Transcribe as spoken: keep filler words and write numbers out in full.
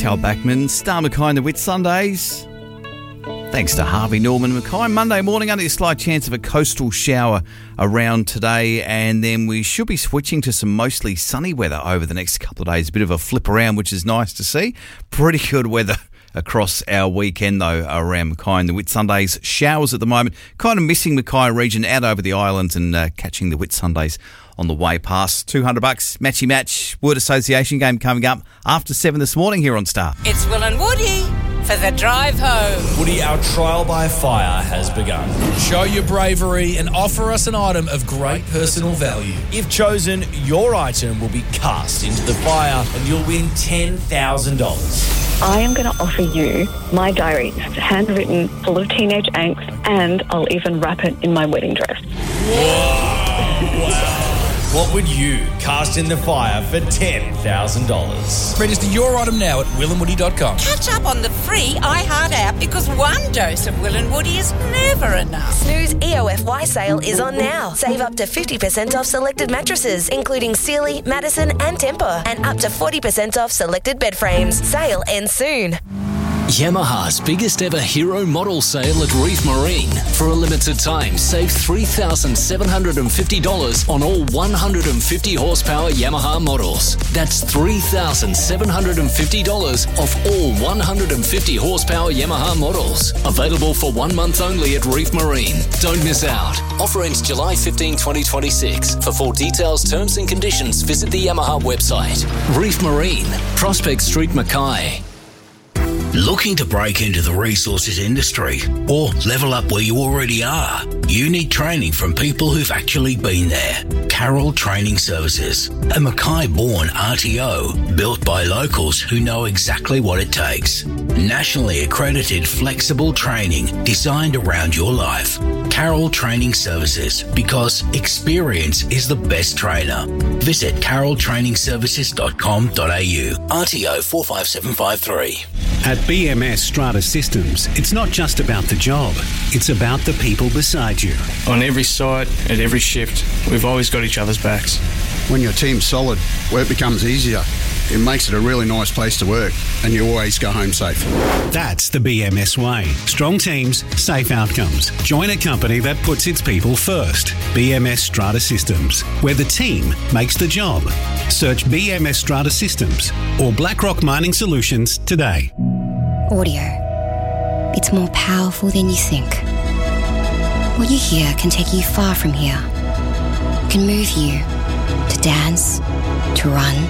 Cal Backman, Star Mackay and the Whit Sundays. Thanks to Harvey Norman Mackay. Monday morning, only a slight chance of a coastal shower around today, and then we should be switching to some mostly sunny weather over the next couple of days. A bit of a flip around, which is nice to see. Pretty good weather across our weekend, though, around Mackay and the Whit Sundays. Showers at the moment. Kind of missing Mackay region, out over the islands and uh, catching the Whit Sundays on the way past. two hundred bucks, matchy match, Word Association game coming up after seven this morning here on Star. It's Will and Woody for the drive home. Woody, our trial by fire has begun. Show your bravery and offer us an item of great personal value. If chosen, your item will be cast into the fire and you'll win ten thousand dollars. I am going to offer you my diary. It's handwritten, full of teenage angst, and I'll even wrap it in my wedding dress. Whoa! Wow. What would you cast in the fire for ten thousand dollars? Register your item now at will and woody dot com. Catch up on the free iHeart app because one dose of Will and Woody is never enough. Snooze E O F Y sale is on now. Save up to fifty percent off selected mattresses, including Sealy, Madison and Tempur, and up to forty percent off selected bed frames. Sale ends soon. Yamaha's biggest ever hero model sale at Reef Marine. For a limited time, save three thousand seven hundred fifty dollars on all one hundred fifty horsepower Yamaha models. That's three thousand seven hundred fifty dollars off all one hundred fifty horsepower Yamaha models. Available for one month only at Reef Marine. Don't miss out. Offer ends July fifteenth, twenty twenty-six. For full details, terms and conditions, visit the Yamaha website. Reef Marine, Prospect Street, Mackay. Looking to break into the resources industry or level up where you already are? You need training from people who've actually been there. Carroll Training Services, a Mackay-born R T O built by locals who know exactly what it takes. Nationally accredited flexible training designed around your life. Carroll Training Services, because experience is the best trainer. Visit carroll training services dot com dot a u. R T O four five seven five three. At B M S Strata Systems, it's not just about the job, it's about the people beside you. On every site, at every shift, we've always got each other's backs. When your team's solid, work becomes easier. It makes it a really nice place to work, and you always go home safe. That's the B M S way. Strong teams, safe outcomes. Join a company that puts its people first. B M S Strata Systems, where the team makes the job. Search B M S Strata Systems or BlackRock Mining Solutions today. Audio. It's more powerful than you think. What you hear can take you far from here. It can move you to dance, to run,